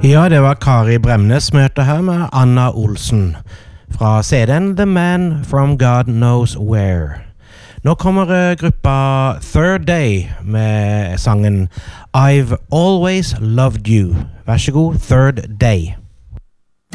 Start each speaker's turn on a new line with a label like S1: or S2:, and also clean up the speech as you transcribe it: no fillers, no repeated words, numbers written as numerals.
S1: Ja, det var Kari Bremnes møte her med Anna Olsen fra CD-en The Man From God Knows Where. Nå kommer gruppa Third Day med sangen I've Always Loved You. Vær så god, Third Day.